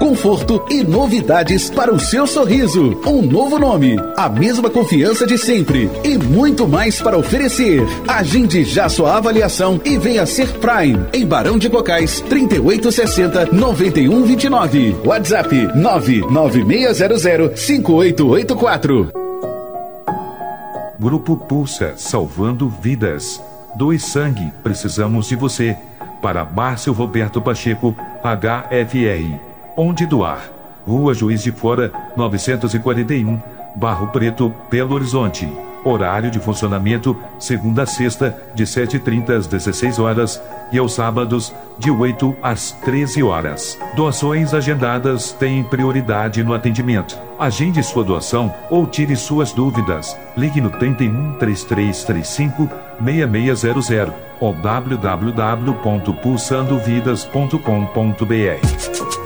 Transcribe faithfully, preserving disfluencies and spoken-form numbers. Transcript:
conforto e novidades para o seu sorriso. Um novo nome, a mesma confiança de sempre e muito mais para oferecer. Agende já sua avaliação e venha ser Prime em Barão de Cocais, trinta e oito sessenta, noventa e um vinte e nove. WhatsApp nove nove seis zero zero cinco oito oito quatro. Grupo Pulsa, salvando vidas. Doe sangue, precisamos de você. Para Márcio Roberto Pacheco, H F R. Onde doar? Rua Juiz de Fora, novecentos e quarenta e um, Barro Preto, Belo Horizonte. Horário de funcionamento, segunda a sexta, de sete e trinta às dezesseis horas, e aos sábados, de oito às treze horas. Doações agendadas têm prioridade no atendimento. Agende sua doação ou tire suas dúvidas. Ligue no trinta e um, trinta e três trinta e cinco, seis seis zero zero ou w w w ponto pulsando vidas ponto com ponto b r.